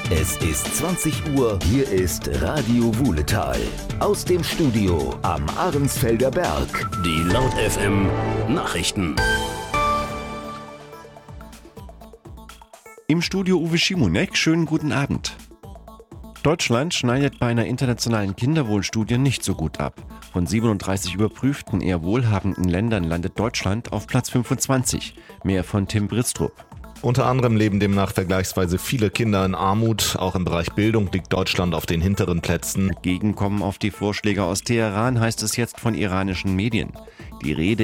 Es ist 20 Uhr, hier ist Radio Wuhletal. Aus dem Studio am Ahrensfelder Berg. Die Laut FM Nachrichten. Im Studio Uwe Schimonek, schönen guten Abend. Deutschland schneidet bei einer internationalen Kinderwohlstudie nicht so gut ab. Von 37 überprüften, eher wohlhabenden Ländern landet Deutschland auf Platz 25. Mehr von Tim Bristrup. Unter anderem leben demnach vergleichsweise viele Kinder in Armut. Auch im Bereich Bildung liegt Deutschland auf den hinteren Plätzen. Entgegenkommen auf die Vorschläge aus Teheran heißt es jetzt von iranischen Medien. Die Rede